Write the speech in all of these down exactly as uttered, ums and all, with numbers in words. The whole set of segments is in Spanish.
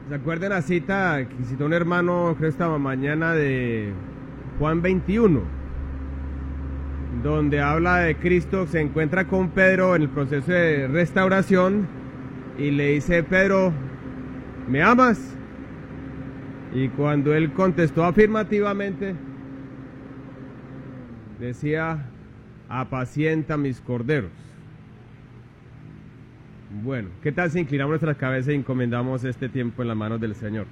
¿Se acuerdan la cita que citó un hermano, creo esta mañana, de Juan veintiuno? Donde habla de Cristo, se encuentra con Pedro en el proceso de restauración y le dice: Pedro, ¿me amas? Y cuando él contestó afirmativamente, decía: apacienta mis corderos. Bueno, ¿qué tal si inclinamos nuestra cabeza y encomendamos este tiempo en las manos del Señor?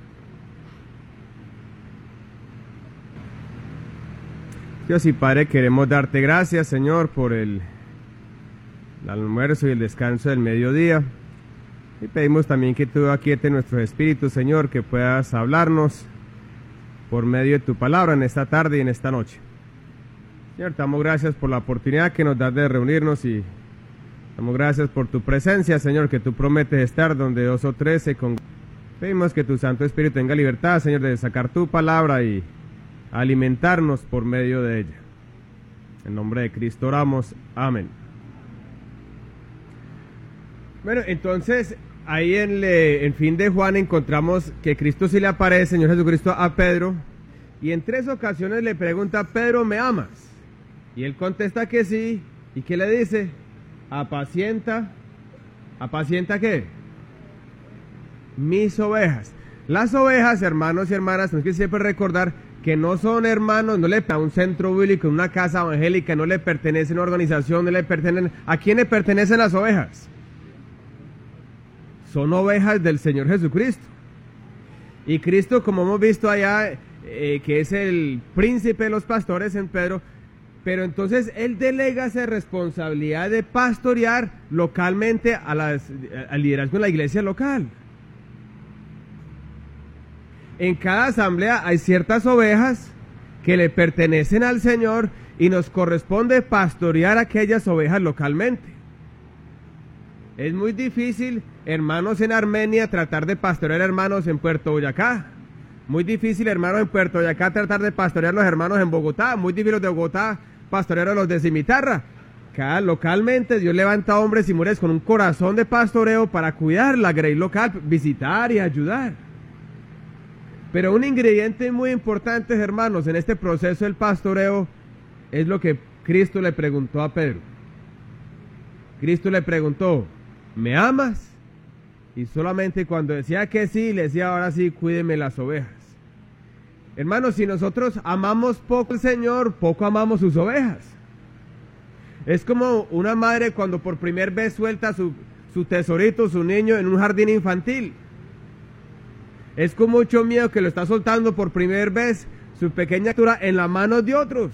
Dios y Padre, queremos darte gracias, Señor, por el, el almuerzo y el descanso del mediodía. Y pedimos también que tú aquietes nuestros espíritus, Señor, que puedas hablarnos por medio de tu palabra en esta tarde y en esta noche. Señor, te damos gracias por la oportunidad que nos das de reunirnos y damos gracias por tu presencia, Señor, que tú prometes estar donde dos o tres se congregan. Pedimos que tu Santo Espíritu tenga libertad, Señor, de sacar tu palabra y alimentarnos por medio de ella. En nombre de Cristo oramos. Amén. Bueno, entonces, ahí en el fin de Juan encontramos que Cristo sí le aparece, Señor Jesucristo, a Pedro, y en tres ocasiones le pregunta: Pedro, ¿me amas? Y él contesta que sí. ¿Y qué le dice? Apacienta. ¿Apacienta qué? Mis ovejas. Las ovejas, hermanos y hermanas, tenemos que siempre recordar que no son hermanos, no le pertenecen a un centro bíblico, una casa evangélica, no le pertenecen a una organización, no le pertenecen. ¿A quién le pertenecen las ovejas? Son ovejas del Señor Jesucristo. Y Cristo, como hemos visto allá, eh, que es el príncipe de los pastores en Pedro, pero entonces Él delega esa responsabilidad de pastorear localmente a las, al liderazgo de la iglesia local. En cada asamblea hay ciertas ovejas que le pertenecen al Señor y nos corresponde pastorear aquellas ovejas localmente. Es muy difícil, hermanos en Armenia, tratar de pastorear hermanos en Puerto Boyacá. Muy difícil, hermanos en Puerto Boyacá, tratar de pastorear los hermanos en Bogotá. Muy difícil los de Bogotá pastorear a los de Cimitarra. Cada localmente Dios levanta hombres y mujeres con un corazón de pastoreo para cuidar la grey local, visitar y ayudar. Pero un ingrediente muy importante, hermanos, en este proceso del pastoreo es lo que Cristo le preguntó a Pedro. Cristo le preguntó: ¿me amas? Y solamente cuando decía que sí, le decía: ahora sí, cuídeme las ovejas. Hermanos, si nosotros amamos poco al Señor, poco amamos sus ovejas. Es como una madre cuando por primera vez suelta su, su tesorito, su niño, en un jardín infantil. Es con mucho miedo que lo está soltando por primera vez su pequeña criatura en las manos de otros.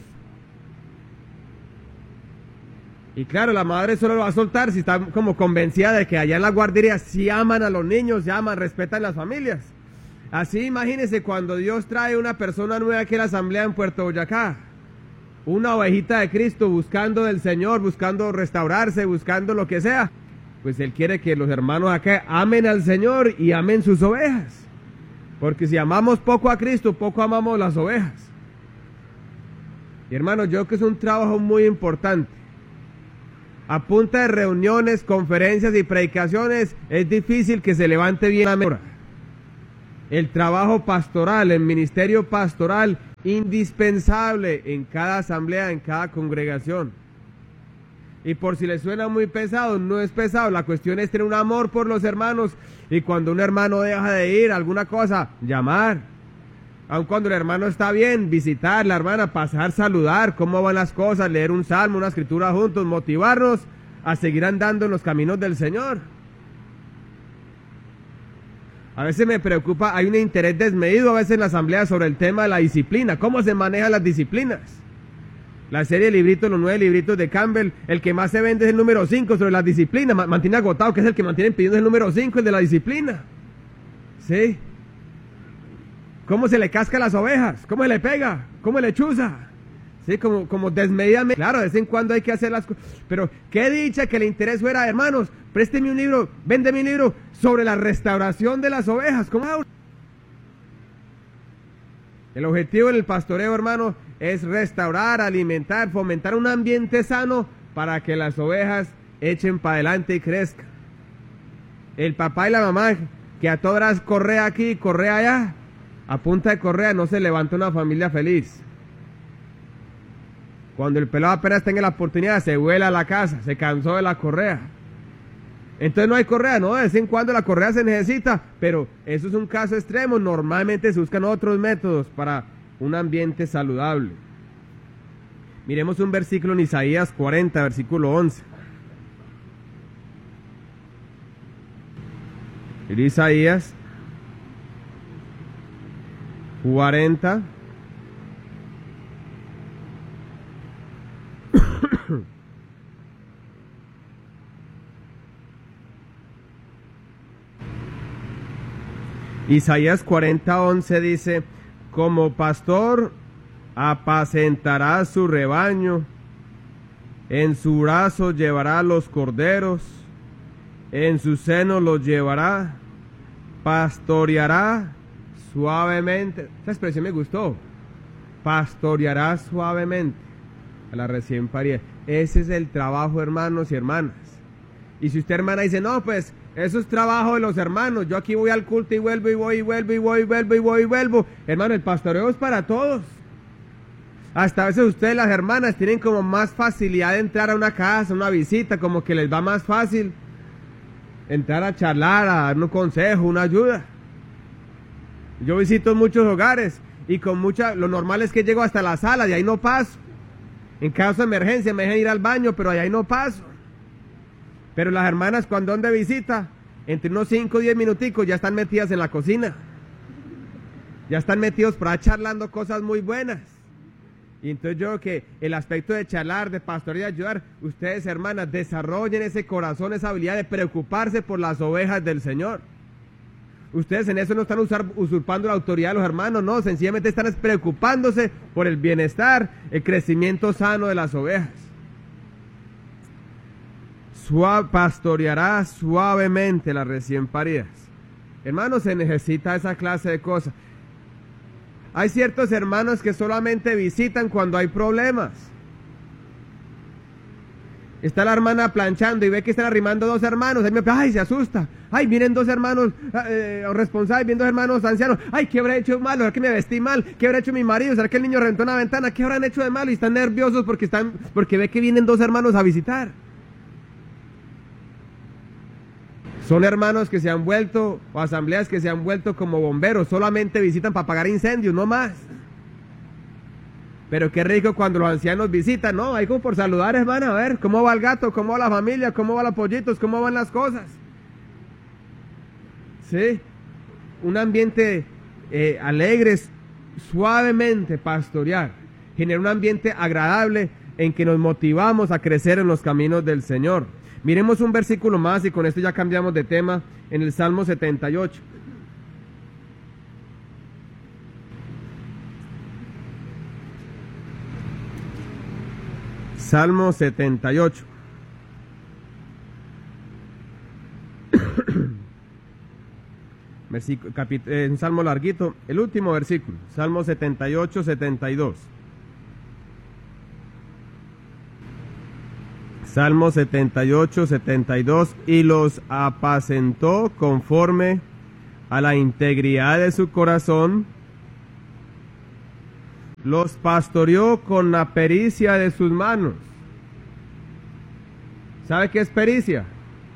Y claro, la madre solo lo va a soltar si está como convencida de que allá en la guardería sí aman a los niños, sí aman, respetan las familias. Así imagínense cuando Dios trae una persona nueva aquí a la asamblea en Puerto Boyacá. Una ovejita de Cristo buscando del Señor, buscando restaurarse, buscando lo que sea. Pues Él quiere que los hermanos acá amen al Señor y amen sus ovejas. Porque si amamos poco a Cristo, poco amamos las ovejas. Y hermanos, yo creo que es un trabajo muy importante. A punta de reuniones, conferencias y predicaciones, es difícil que se levante bien la mejora. El trabajo pastoral, el ministerio pastoral, indispensable en cada asamblea, en cada congregación. Y por si les suena muy pesado, no es pesado, la cuestión es tener un amor por los hermanos, y cuando un hermano deja de ir a alguna cosa, llamar. Aun cuando el hermano está bien, visitar la hermana, pasar, saludar, cómo van las cosas, leer un salmo, una escritura juntos, motivarnos a seguir andando en los caminos del Señor. A veces me preocupa, hay un interés desmedido a veces en la asamblea sobre el tema de la disciplina, cómo se manejan las disciplinas. La serie de libritos, los nueve libritos de Campbell, el que más se vende es el número cinco sobre la disciplina, mantiene agotado, que es el que mantienen pidiendo el número cinco, el de la disciplina. ¿Sí? ¿Cómo se le casca a las ovejas? ¿Cómo se le pega? ¿Cómo le chuza? Sí, como, como desmedidamente. Claro, de vez en cuando hay que hacer las cosas. Pero qué dicha que el interés fuera: hermanos, présteme un libro, véndeme un libro sobre la restauración de las ovejas. ¿Cómo? El objetivo del pastoreo, hermano, es restaurar, alimentar, fomentar un ambiente sano para que las ovejas echen para adelante y crezcan. El papá y la mamá que a todas horas correa aquí, correa allá, a punta de correa no se levanta una familia feliz. Cuando el pelado apenas tenga la oportunidad, se vuela a la casa, se cansó de la correa. Entonces no hay correa, no, de vez en cuando la correa se necesita, pero eso es un caso extremo. Normalmente se buscan otros métodos para un ambiente saludable. Miremos un versículo en Isaías cuarenta, versículo once. Isaías cuarenta. Isaías cuarenta, once dice: como pastor apacentará su rebaño, en su brazo llevará los corderos, en su seno los llevará, pastoreará suavemente. Esa expresión me gustó. Pastoreará suavemente a la recién parida. Ese es el trabajo, hermanos y hermanas. Y si usted, hermana, dice, no, pues eso es trabajo de los hermanos, yo aquí voy al culto y vuelvo y voy y vuelvo y voy y vuelvo y voy y vuelvo. Hermano, el pastoreo es para todos. Hasta a veces ustedes, las hermanas, tienen como más facilidad de entrar a una casa, una visita, como que les va más fácil entrar a charlar, a dar un consejo, una ayuda. Yo visito muchos hogares y con mucha, lo normal es que llego hasta la sala, de ahí no paso. En caso de emergencia me dejan ir al baño, pero de ahí no paso. Pero las hermanas, cuando van de visita, entre unos cinco o diez minuticos ya están metidas en la cocina. Ya están metidos por ahí charlando cosas muy buenas. Y entonces yo creo que el aspecto de charlar, de pastorear, de ayudar, ustedes, hermanas, desarrollen ese corazón, esa habilidad de preocuparse por las ovejas del Señor. Ustedes en eso no están usar, usurpando la autoridad de los hermanos, no, sencillamente están preocupándose por el bienestar, el crecimiento sano de las ovejas. Suave, pastoreará suavemente las recién paridas. Hermanos, se necesita esa clase de cosas. Hay ciertos hermanos que solamente visitan cuando hay problemas. Está la hermana planchando y ve que están arrimando dos hermanos. Ahí me, ay, se asusta. Ay, vienen dos hermanos eh, responsables, vienen dos hermanos ancianos. Ay, ¿qué habré hecho de malo? ¿Será que me vestí mal? ¿Qué habrá hecho mi marido? ¿Será que el niño reventó una ventana? ¿Qué habrán hecho de malo? Y están nerviosos porque, están, porque ve que vienen dos hermanos a visitar. Son hermanos que se han vuelto, o asambleas que se han vuelto como bomberos, solamente visitan para apagar incendios, no más. Pero qué rico cuando los ancianos visitan, ¿no? Ahí como por saludar, hermano, a ver, ¿cómo va el gato? ¿Cómo va la familia? ¿Cómo van los pollitos? ¿Cómo van las cosas? Sí, un ambiente eh, alegre, suavemente pastorear, genera un ambiente agradable en que nos motivamos a crecer en los caminos del Señor. Miremos un versículo más y con esto ya cambiamos de tema, en el Salmo setenta y ocho. Salmo setenta y ocho. Versículo, capit- eh, un salmo larguito, el último versículo, Salmo setenta y ocho, setenta y dos. Salmo setenta y ocho, setenta y dos, y los apacentó conforme a la integridad de su corazón, los pastoreó con la pericia de sus manos. ¿Sabe qué es pericia?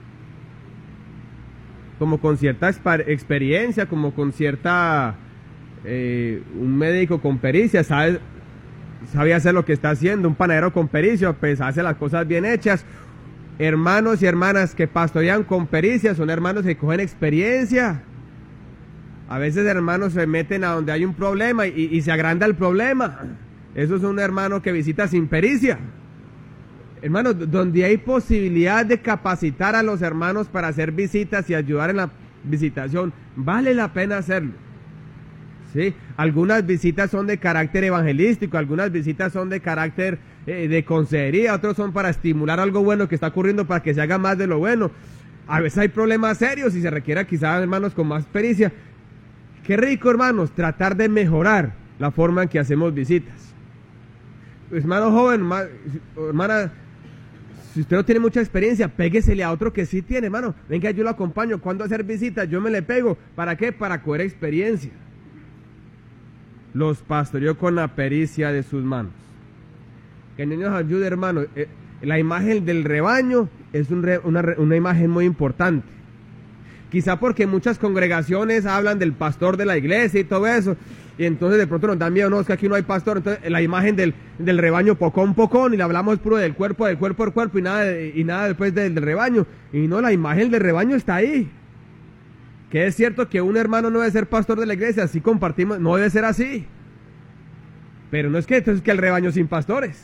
Como con cierta experiencia, como con cierta, eh, un médico con pericia, sabe, sabe hacer lo que está haciendo. Un panadero con pericia, pues hace las cosas bien hechas. Hermanos y hermanas que pastorean con pericia son hermanos que cogen experiencia. A veces hermanos se meten a donde hay un problema y, y se agranda el problema. Eso es un hermano que visita sin pericia. Hermanos, donde hay posibilidad de capacitar a los hermanos para hacer visitas y ayudar en la visitación, vale la pena hacerlo. ¿Sí? Algunas visitas son de carácter evangelístico, algunas visitas son de carácter eh, de consejería, otros son para estimular algo bueno que está ocurriendo para que se haga más de lo bueno. A veces hay problemas serios y se requiere quizás hermanos con más pericia. Qué rico, hermanos, tratar de mejorar la forma en que hacemos visitas. Hermano joven, hermana, si usted no tiene mucha experiencia, péguesele a otro que sí tiene, hermano. Venga, yo lo acompaño. Cuando hacer visitas, yo me le pego. ¿Para qué? Para coger experiencia. Los pastoreó con la pericia de sus manos. Que el Señor nos ayude, hermano. Eh, la imagen del rebaño es un re, una, una imagen muy importante. Quizá porque muchas congregaciones hablan del pastor de la iglesia y todo eso, y entonces de pronto nos da miedo, no, es que aquí no hay pastor, entonces la imagen del, del rebaño pocón, pocón, y le hablamos puro del cuerpo, del cuerpo, del cuerpo, y nada, de, y nada después del, del rebaño, y no, la imagen del rebaño está ahí. Que es cierto que un hermano no debe ser pastor de la iglesia, así compartimos, no debe ser así, pero no es que entonces que el rebaño sin pastores.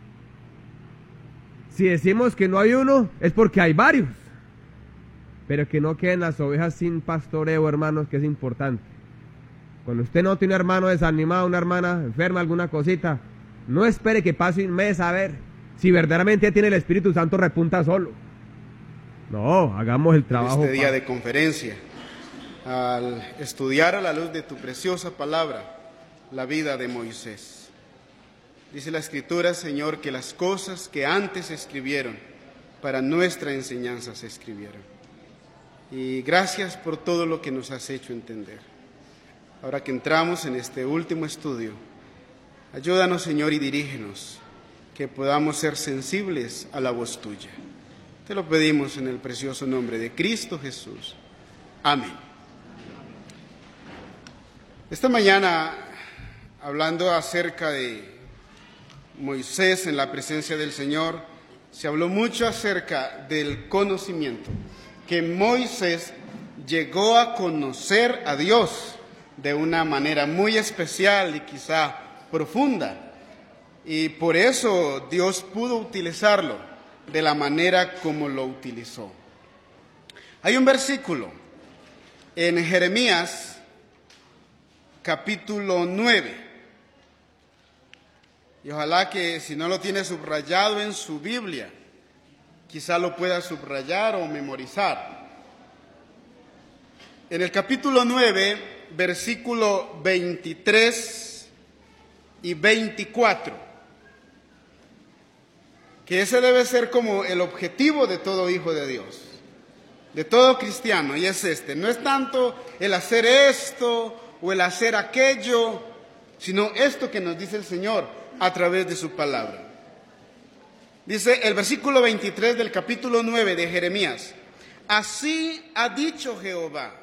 Si decimos que no hay uno, es porque hay varios. Pero que no queden las ovejas sin pastoreo, hermanos, que es importante. Cuando usted no tiene un hermano desanimado, una hermana enferma, alguna cosita, no espere que pase un mes a ver si verdaderamente tiene el Espíritu Santo, repunta solo. No, hagamos el trabajo. Este día de conferencia, al estudiar a la luz de tu preciosa palabra la vida de Moisés. Dice la Escritura, Señor, que las cosas que antes se escribieron para nuestra enseñanza se escribieron. Y gracias por todo lo que nos has hecho entender. Ahora que entramos en este último estudio, ayúdanos, Señor, y dirígenos, que podamos ser sensibles a la voz tuya. Te lo pedimos en el precioso nombre de Cristo Jesús. Amén. Esta mañana, hablando acerca de Moisés en la presencia del Señor, se habló mucho acerca del conocimiento, que Moisés llegó a conocer a Dios de una manera muy especial y quizá profunda, y por eso Dios pudo utilizarlo de la manera como lo utilizó. Hay un versículo en Jeremías capítulo nueve, y ojalá que si no lo tiene subrayado en su Biblia, quizá lo pueda subrayar o memorizar. En el capítulo nueve, versículo veintitrés y veinticuatro, que ese debe ser como el objetivo de todo hijo de Dios, de todo cristiano, y es este: no es tanto el hacer esto o el hacer aquello, sino esto que nos dice el Señor a través de su palabra. Dice el versículo veintitrés del capítulo nueve de Jeremías: así ha dicho Jehová,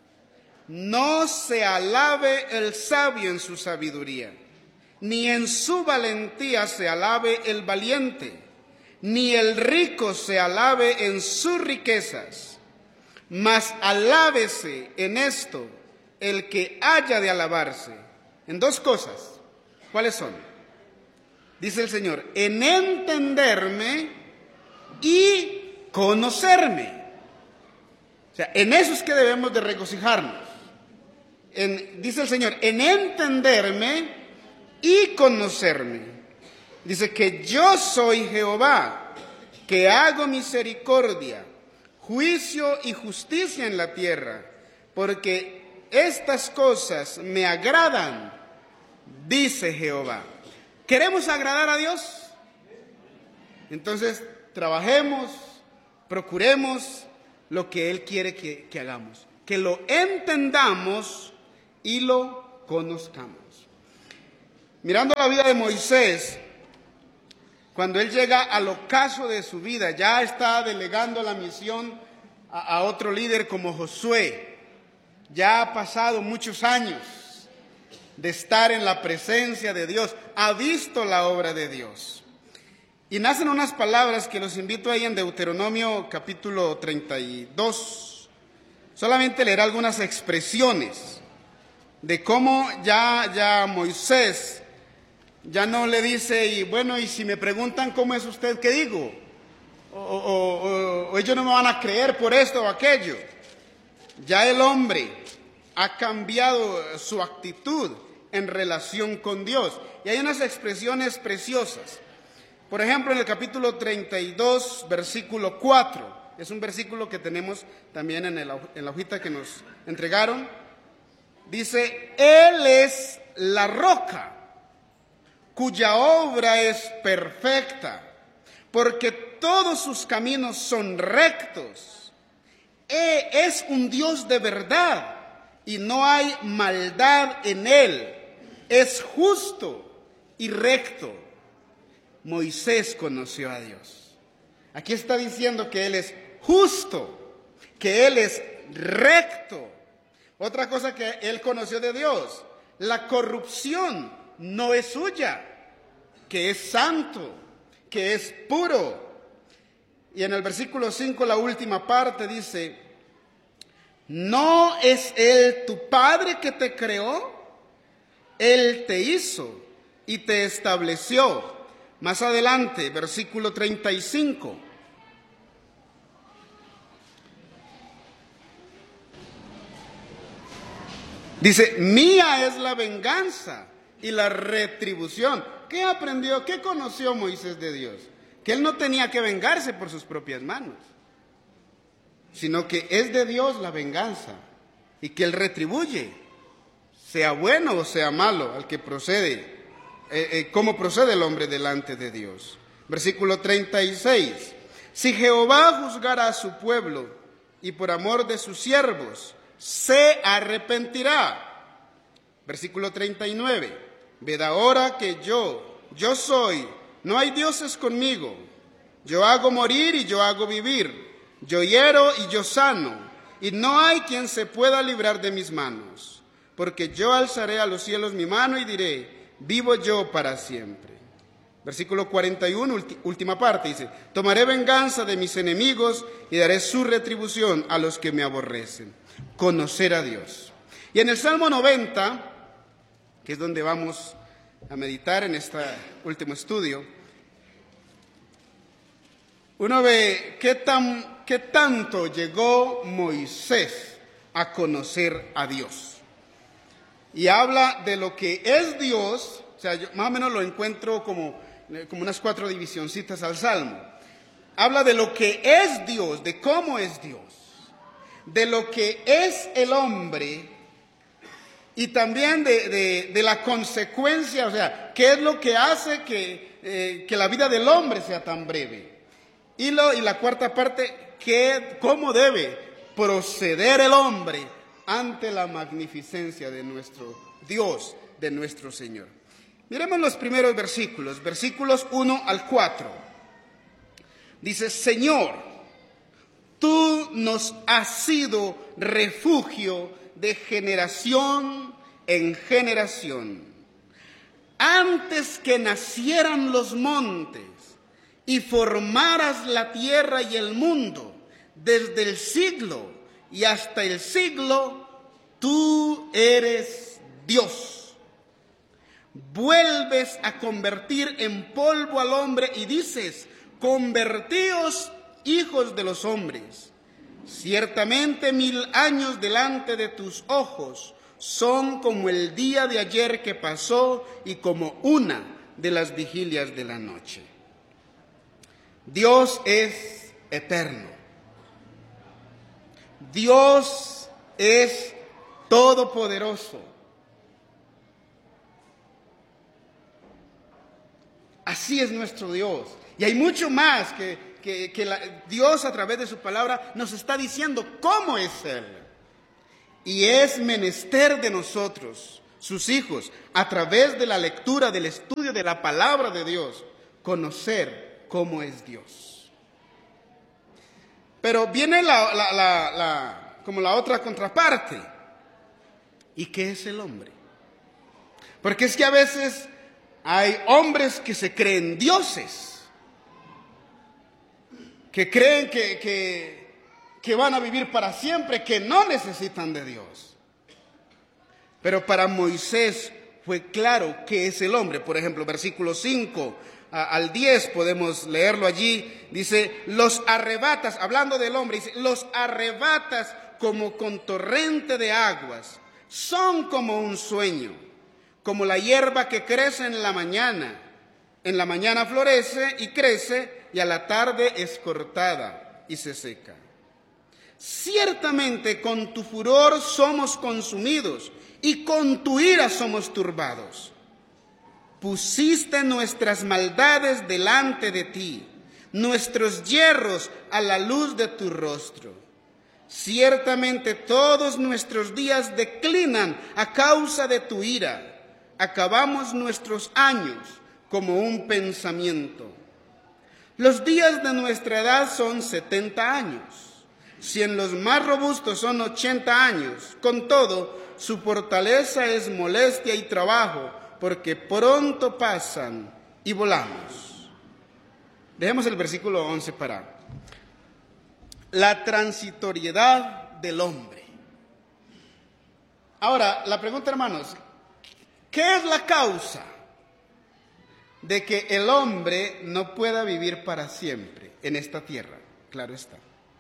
no se alabe el sabio en su sabiduría, ni en su valentía se alabe el valiente, ni el rico se alabe en sus riquezas, mas alábese en esto el que haya de alabarse, en dos cosas. ¿Cuáles son? Dice el Señor: en entenderme y conocerme. O sea, en eso es que debemos de regocijarnos. En, dice el Señor, en entenderme y conocerme. Dice que yo soy Jehová, que hago misericordia, juicio y justicia en la tierra, porque estas cosas me agradan, dice Jehová. ¿Queremos agradar a Dios? Entonces, trabajemos, procuremos lo que Él quiere que, que hagamos, que lo entendamos y lo conozcamos. Mirando la vida de Moisés, cuando él llega al ocaso de su vida, ya está delegando la misión a, a otro líder como Josué. Ya ha pasado muchos años de estar en la presencia de Dios, ha visto la obra de Dios. Y nacen unas palabras que los invito ahí en Deuteronomio capítulo treinta y dos. Solamente leer algunas expresiones de cómo ya, ya Moisés ya no le dice, y bueno, y si me preguntan cómo es usted, ¿qué digo? O, o, o, o ellos no me van a creer por esto o aquello. Ya el hombre ha cambiado su actitud en relación con Dios. Y hay unas expresiones preciosas. Por ejemplo, en el capítulo treinta y dos, versículo cuatro, es un versículo que tenemos también en, el, en la hojita que nos entregaron. Dice: Él es la roca, cuya obra es perfecta, porque todos sus caminos son rectos. Él es un Dios de verdad y no hay maldad en él. Es justo y recto. Moisés conoció a Dios. Aquí está diciendo que él es justo, que él es recto. Otra cosa que él conoció de Dios, la corrupción no es suya, que es santo, que es puro. Y en el versículo cinco, la última parte dice, ¿no es Él tu Padre que te creó? Él te hizo y te estableció. Más adelante, versículo treinta y cinco. Dice, mía es la venganza y la retribución. ¿Qué aprendió? ¿Qué conoció Moisés de Dios? Que él no tenía que vengarse por sus propias manos, sino que es de Dios la venganza y que él retribuye, sea bueno o sea malo, al que procede, eh, eh, cómo procede el hombre delante de Dios. Versículo treinta y seis. Si Jehová juzgara a su pueblo y por amor de sus siervos se arrepentirá. Versículo treinta y nueve. Ved ahora que yo, yo soy, no hay dioses conmigo. Yo hago morir y yo hago vivir. Yo hiero y yo sano. Y no hay quien se pueda librar de mis manos. Porque yo alzaré a los cielos mi mano y diré, vivo yo para siempre. Versículo cuarenta y uno, última parte, dice, tomaré venganza de mis enemigos y daré su retribución a los que me aborrecen. Conocer a Dios. Y en el Salmo noventa, que es donde vamos a meditar en este último estudio, uno ve qué, tan, qué tanto llegó Moisés a conocer a Dios. Y habla de lo que es Dios, o sea, yo más o menos lo encuentro como, como unas cuatro divisioncitas al Salmo. Habla de lo que es Dios, de cómo es Dios, de lo que es el hombre y también de, de, de la consecuencia, o sea, qué es lo que hace que, eh, que la vida del hombre sea tan breve. Y, lo, y la cuarta parte, que, cómo debe proceder el hombre ante la magnificencia de nuestro Dios, de nuestro Señor. Miremos los primeros versículos, versículos uno al cuatro. Dice, Señor, tú nos has sido refugio de generación en generación. Antes que nacieran los montes y formaras la tierra y el mundo, desde el siglo y hasta el siglo, tú eres Dios. Vuelves a convertir en polvo al hombre y dices, convertíos hijos de los hombres. Ciertamente mil años delante de tus ojos son como el día de ayer que pasó y como una de las vigilias de la noche. Dios es eterno. Dios es todopoderoso. Así es nuestro Dios. Y hay mucho más que... que, que la, Dios a través de su palabra nos está diciendo cómo es Él. Y es menester de nosotros, sus hijos, a través de la lectura, del estudio de la palabra de Dios, conocer cómo es Dios. Pero viene la, la, la, la, como la otra contraparte. ¿Y qué es el hombre? Porque es que a veces hay hombres que se creen dioses, que creen que, que, que van a vivir para siempre, que no necesitan de Dios. Pero para Moisés fue claro qué es el hombre. Por ejemplo, versículo cinco al diez, podemos leerlo allí. Dice, los arrebatas, hablando del hombre, dice, los arrebatas como con torrente de aguas. Son como un sueño, como la hierba que crece en la mañana. En la mañana florece y crece, y a la tarde es cortada y se seca. Ciertamente con tu furor somos consumidos, y con tu ira somos turbados. Pusiste nuestras maldades delante de ti, nuestros yerros a la luz de tu rostro. Ciertamente todos nuestros días declinan a causa de tu ira. Acabamos nuestros años como un pensamiento. Los días de nuestra edad son setenta años. Si en los más robustos son ochenta años, con todo, su fortaleza es molestia y trabajo, porque pronto pasan y volamos. Dejemos el versículo once para la transitoriedad del hombre. Ahora, la pregunta, hermanos, ¿qué es la causa de que el hombre no pueda vivir para siempre en esta tierra? Claro está.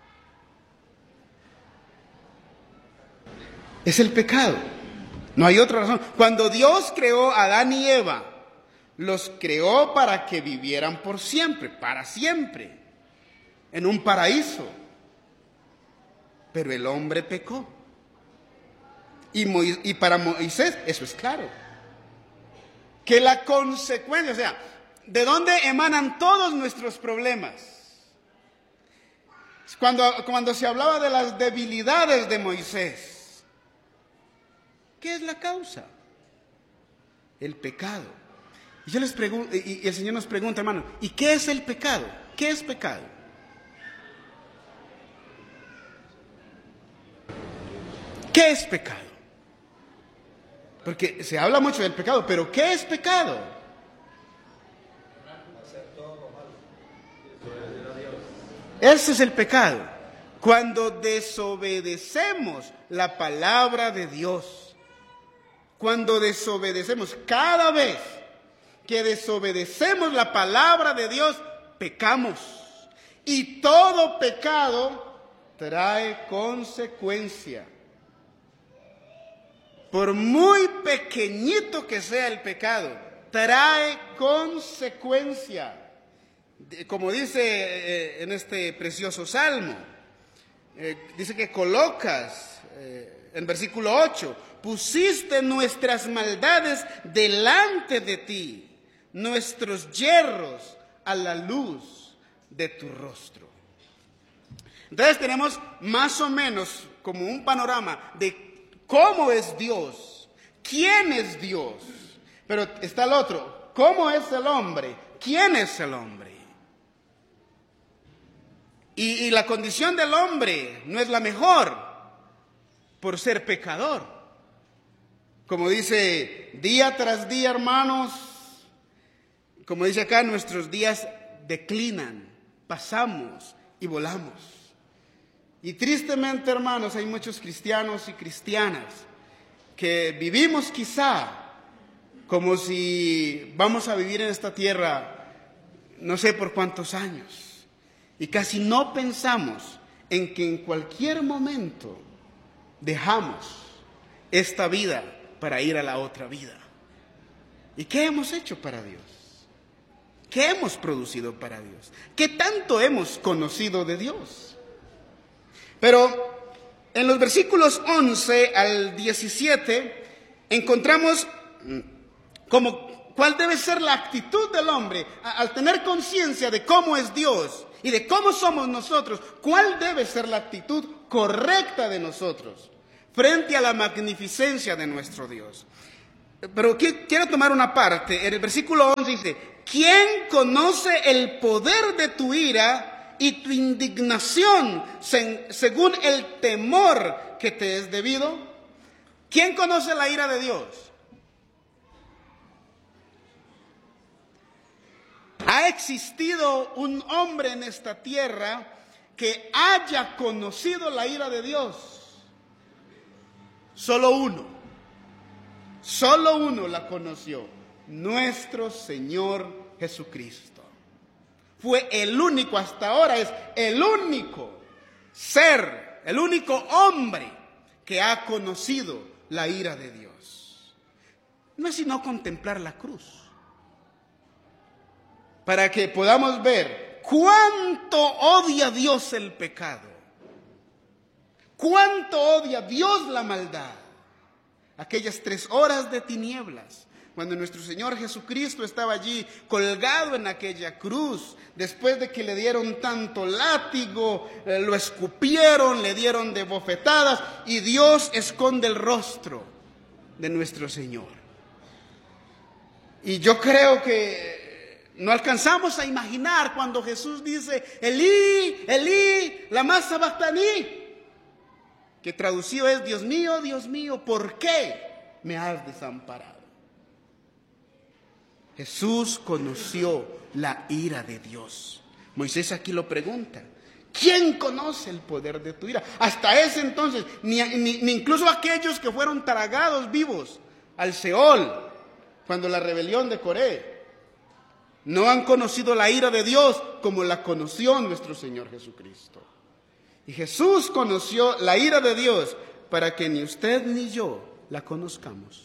Es el pecado. No hay otra razón. Cuando Dios creó a Adán y Eva, los creó para que vivieran por siempre, para siempre, en un paraíso. Pero el hombre pecó. Y, Moisés, y para Moisés eso es claro. Que la consecuencia, o sea, ¿de dónde emanan todos nuestros problemas? Cuando, cuando se hablaba de las debilidades de Moisés, ¿qué es la causa? El pecado. Y yo les pregunto, y el Señor nos pregunta, hermano, ¿y qué es el pecado? ¿Qué es pecado? ¿Qué es pecado? Porque se habla mucho del pecado, pero ¿qué es pecado? Ese es el pecado. Cuando desobedecemos la palabra de Dios. Cuando desobedecemos, cada vez que desobedecemos la palabra de Dios, pecamos. Y todo pecado trae consecuencia. Por muy pequeñito que sea el pecado, trae consecuencia. Como dice eh, en este precioso salmo, eh, dice que colocas, eh, en versículo ocho, pusiste nuestras maldades delante de ti, nuestros yerros a la luz de tu rostro. Entonces tenemos más o menos como un panorama de ¿cómo es Dios? ¿Quién es Dios? Pero está el otro. ¿Cómo es el hombre? ¿Quién es el hombre? Y, y la condición del hombre no es la mejor por ser pecador. Como dice, día tras día, hermanos, como dice acá, nuestros días declinan, pasamos y volamos. Y tristemente, hermanos, hay muchos cristianos y cristianas que vivimos quizá como si vamos a vivir en esta tierra no sé por cuántos años. Y casi no pensamos en que en cualquier momento dejamos esta vida para ir a la otra vida. ¿Y qué hemos hecho para Dios? ¿Qué hemos producido para Dios? ¿Qué tanto hemos conocido de Dios? Pero en los versículos once al diecisiete encontramos como cuál debe ser la actitud del hombre al tener conciencia de cómo es Dios y de cómo somos nosotros. ¿Cuál debe ser la actitud correcta de nosotros frente a la magnificencia de nuestro Dios? Pero quiero tomar una parte. En el versículo once dice, ¿quién conoce el poder de tu ira y tu indignación según el temor que te es debido? ¿Quién conoce la ira de Dios? ¿Ha existido un hombre en esta tierra que haya conocido la ira de Dios? Solo uno. Solo uno la conoció. Nuestro Señor Jesucristo. Fue el único, hasta ahora es el único ser, el único hombre que ha conocido la ira de Dios. No es sino contemplar la cruz, para que podamos ver cuánto odia Dios el pecado, cuánto odia Dios la maldad. Aquellas tres horas de tinieblas cuando nuestro Señor Jesucristo estaba allí colgado en aquella cruz, después de que le dieron tanto látigo, eh, lo escupieron, le dieron de bofetadas, y Dios esconde el rostro de nuestro Señor. Y yo creo que no alcanzamos a imaginar cuando Jesús dice, Elí, Elí, lama sabactaní, que traducido es, Dios mío, Dios mío, ¿por qué me has desamparado? Jesús conoció la ira de Dios. Moisés aquí lo pregunta, ¿quién conoce el poder de tu ira? Hasta ese entonces, ni, ni, ni incluso aquellos que fueron tragados vivos al Seol, cuando la rebelión de Coré, no han conocido la ira de Dios como la conoció nuestro Señor Jesucristo. Y Jesús conoció la ira de Dios para que ni usted ni yo la conozcamos.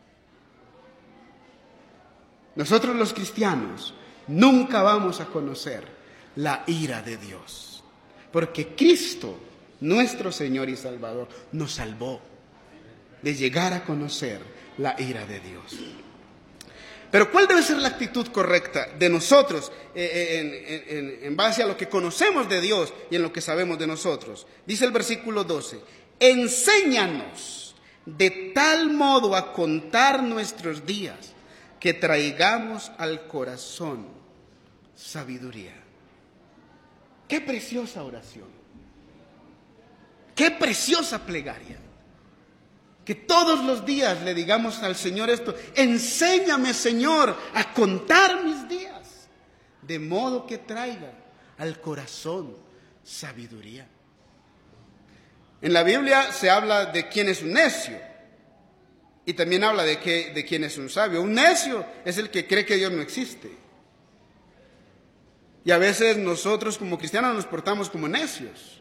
Nosotros los cristianos nunca vamos a conocer la ira de Dios, porque Cristo, nuestro Señor y Salvador, nos salvó de llegar a conocer la ira de Dios. Pero ¿cuál debe ser la actitud correcta de nosotros eh, en, en, en base a lo que conocemos de Dios y en lo que sabemos de nosotros? Dice el versículo doce, enséñanos de tal modo a contar nuestros días que traigamos al corazón sabiduría. Qué preciosa oración, qué preciosa plegaria. Que todos los días le digamos al Señor esto, enséñame, Señor, a contar mis días, de modo que traiga al corazón sabiduría. En la Biblia se habla de quién es un necio, y también habla de, que, de quién es un sabio. Un necio es el que cree que Dios no existe. Y a veces nosotros como cristianos nos portamos como necios.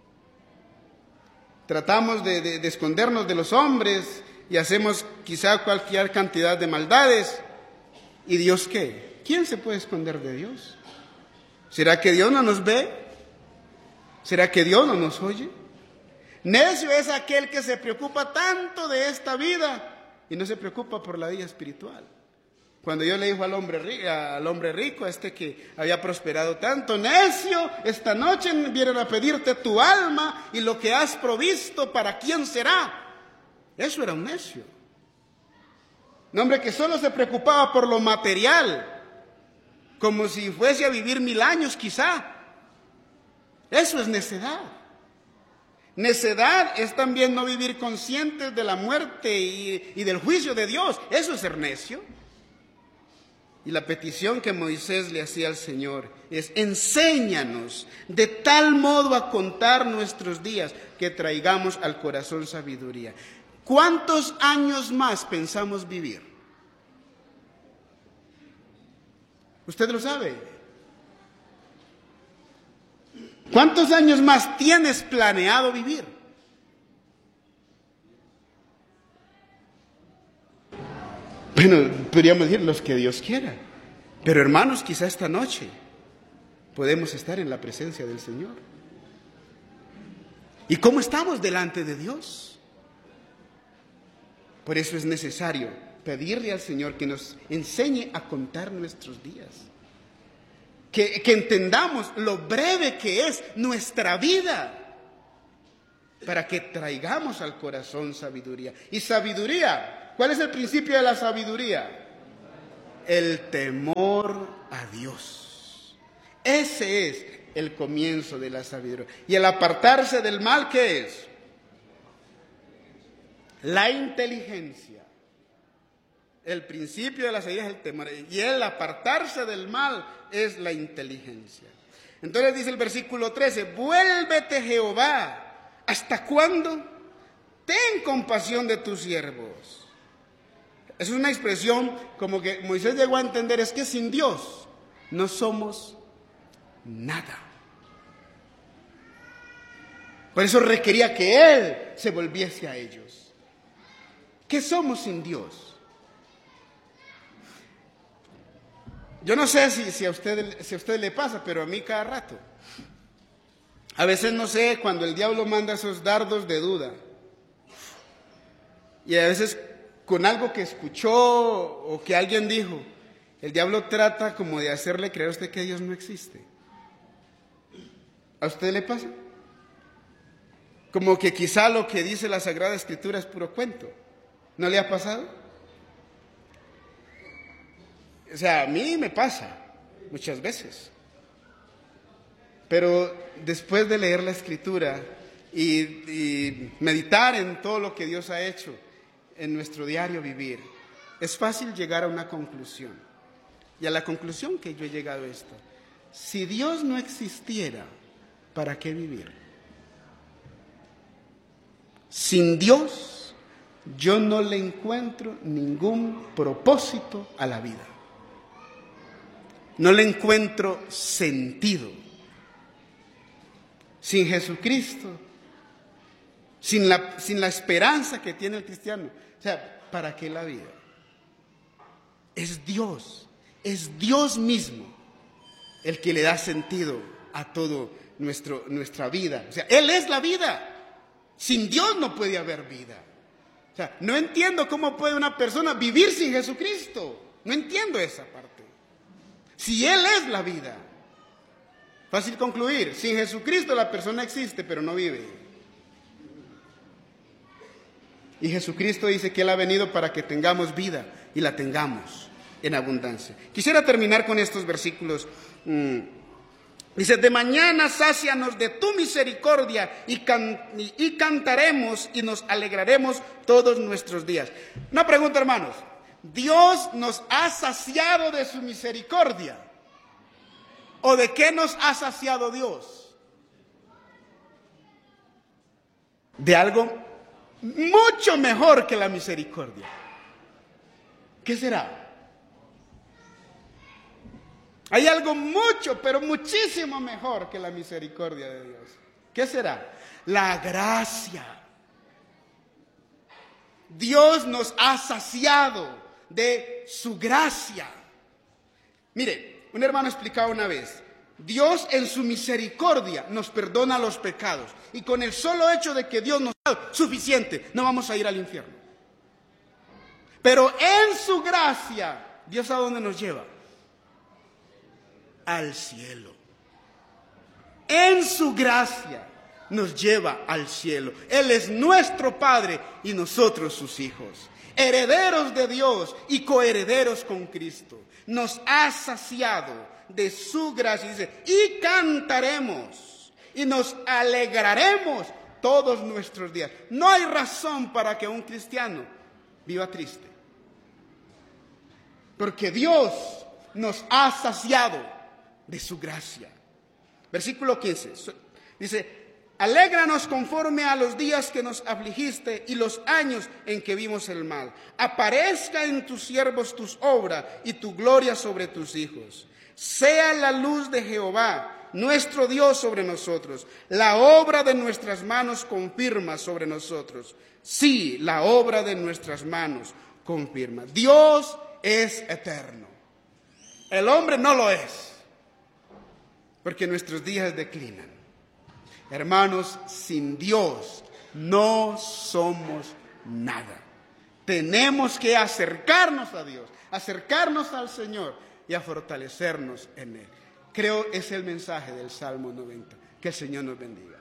Tratamos de, de, de escondernos de los hombres y hacemos quizá cualquier cantidad de maldades. ¿Y Dios qué? ¿Quién se puede esconder de Dios? ¿Será que Dios no nos ve? ¿Será que Dios no nos oye? Necio es aquel que se preocupa tanto de esta vida y no se preocupa por la vida espiritual. Cuando Dios le dijo al hombre rico, al hombre rico, este que había prosperado tanto, necio, esta noche vienen a pedirte tu alma y lo que has provisto, ¿para quién será? Eso era un necio. Un hombre que solo se preocupaba por lo material, como si fuese a vivir mil años quizá. Eso es necedad. Necedad es también no vivir conscientes de la muerte y, y del juicio de Dios. Eso es ser necio. Y la petición que Moisés le hacía al Señor es, enséñanos de tal modo a contar nuestros días que traigamos al corazón sabiduría. ¿Cuántos años más pensamos vivir? ¿Usted lo sabe? ¿Cuántos años más tienes planeado vivir? Bueno, podríamos decir los que Dios quiera. Pero hermanos, quizá esta noche podemos estar en la presencia del Señor. ¿Y cómo estamos delante de Dios? Por eso es necesario pedirle al Señor que nos enseñe a contar nuestros días. Que, que entendamos lo breve que es nuestra vida, para que traigamos al corazón sabiduría. Y sabiduría, ¿cuál es el principio de la sabiduría? El temor a Dios. Ese es el comienzo de la sabiduría. Y el apartarse del mal, ¿qué es? La inteligencia. El principio de la sabiduría es el temor. Y el apartarse del mal es la inteligencia. Entonces dice el versículo trece, vuélvete Jehová, ¿hasta cuándo? Ten compasión de tus siervos. Es una expresión como que Moisés llegó a entender, es que sin Dios no somos nada. Por eso requería que Él se volviese a ellos. ¿Qué somos sin Dios? Yo no sé si, si, a usted, si a usted le pasa, pero a mí cada rato. A veces no sé, cuando el diablo manda esos dardos de duda. Y a veces con algo que escuchó o que alguien dijo. El diablo trata como de hacerle creer a usted que Dios no existe. ¿A usted le pasa? Como que quizá lo que dice la Sagrada Escritura es puro cuento. ¿No le ha pasado? O sea, a mí me pasa muchas veces. Pero después de leer la Escritura y, y meditar en todo lo que Dios ha hecho en nuestro diario vivir, es fácil llegar a una conclusión. Y a la conclusión que yo he llegado es esta: si Dios no existiera, ¿para qué vivir? Sin Dios, yo no le encuentro ningún propósito a la vida. No le encuentro sentido. Sin Jesucristo, sin la, sin la esperanza que tiene el cristiano, o sea, ¿para qué la vida? Es Dios, es Dios mismo el que le da sentido a todo nuestro, nuestra vida. O sea, Él es la vida. Sin Dios no puede haber vida. O sea, no entiendo cómo puede una persona vivir sin Jesucristo. No entiendo esa parte. Si Él es la vida. Fácil concluir, sin Jesucristo la persona existe, pero no vive. Y Jesucristo dice que Él ha venido para que tengamos vida y la tengamos en abundancia. Quisiera terminar con estos versículos. Mm. Dice, de mañana sácianos de tu misericordia y, can, y, y cantaremos y nos alegraremos todos nuestros días. Una pregunta, hermanos. ¿Dios nos ha saciado de su misericordia? ¿O de qué nos ha saciado Dios? De algo mucho mejor que la misericordia. ¿Qué será? Hay algo mucho, pero muchísimo mejor que la misericordia de Dios. ¿Qué será? La gracia. Dios nos ha saciado de su gracia. Mire, un hermano explicaba una vez, Dios en su misericordia nos perdona los pecados. Y con el solo hecho de que Dios nos ha dado suficiente, no vamos a ir al infierno. Pero en su gracia, ¿Dios a dónde nos lleva? Al cielo. En su gracia nos lleva al cielo. Él es nuestro Padre y nosotros sus hijos. Herederos de Dios y coherederos con Cristo. Nos ha saciado de su gracia. Dice, y cantaremos y nos alegraremos todos nuestros días. No hay razón para que un cristiano viva triste. Porque Dios nos ha saciado de su gracia. Versículo quince. Dice, alégranos conforme a los días que nos afligiste y los años en que vimos el mal. Aparezca en tus siervos tus obras y tu gloria sobre tus hijos. Sea la luz de Jehová, nuestro Dios, sobre nosotros. La obra de nuestras manos confirma sobre nosotros. Sí, la obra de nuestras manos confirma. Dios es eterno. El hombre no lo es, porque nuestros días declinan. Hermanos, sin Dios no somos nada. Tenemos que acercarnos a Dios, acercarnos al Señor y a fortalecernos en Él. Creo es el mensaje del Salmo noventa. Que el Señor nos bendiga.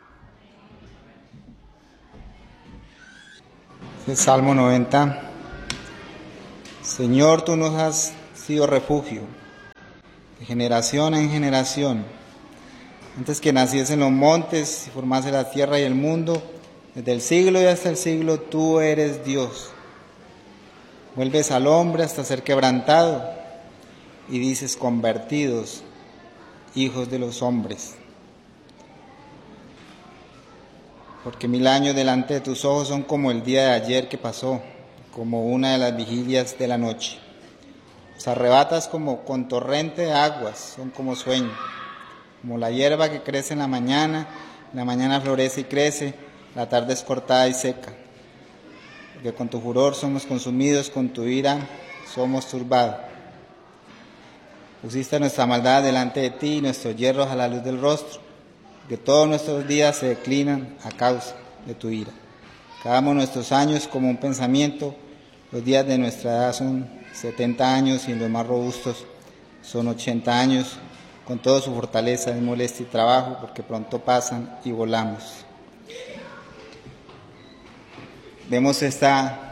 El Salmo noventa. Señor, tú nos has sido refugio de generación en generación. Antes que naciesen los montes y formase la tierra y el mundo, desde el siglo y hasta el siglo, tú eres Dios. Vuelves al hombre hasta ser quebrantado y dices, convertidos, hijos de los hombres. Porque mil años delante de tus ojos son como el día de ayer que pasó, como una de las vigilias de la noche. Los arrebatas como con torrente de aguas, son como sueño. Como la hierba que crece en la mañana, en la mañana florece y crece, la tarde es cortada y seca. Porque con tu furor somos consumidos, con tu ira somos turbados. Pusiste nuestra maldad delante de ti y nuestros hierros a la luz del rostro, que todos nuestros días se declinan a causa de tu ira. Acabamos nuestros años como un pensamiento, Los días de nuestra edad son setenta años y los más robustos son ochenta años. Con toda su fortaleza es molestia y trabajo, porque pronto pasan y volamos. Vemos este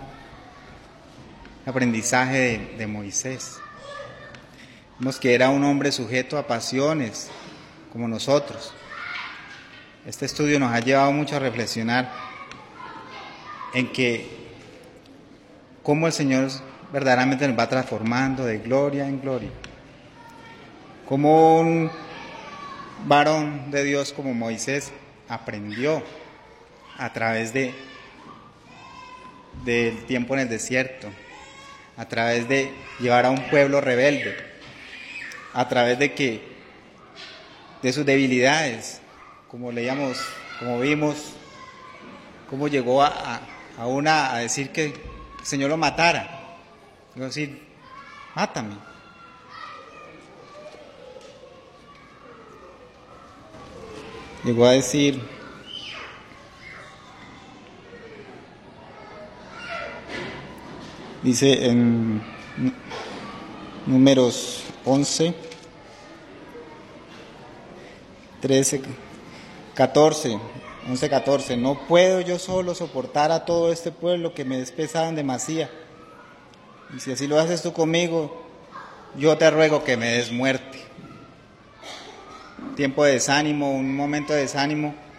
aprendizaje de, de Moisés. Vemos que era un hombre sujeto a pasiones, como nosotros. Este estudio nos ha llevado mucho a reflexionar en que cómo el Señor verdaderamente nos va transformando de gloria en gloria. Como un varón de Dios como Moisés aprendió a través de del tiempo en el desierto, a través de llevar a un pueblo rebelde, a través de que de sus debilidades, como leíamos, como vimos, cómo llegó a, a, a una a decir que el Señor lo matara, a decir, mátame. Llegó a decir, dice en Números once, trece, catorce, once, catorce, no puedo yo solo soportar a todo este pueblo que me es pesado en demasía. Y si así lo haces tú conmigo, yo te ruego que me des muerte. Tiempo de desánimo, un momento de desánimo.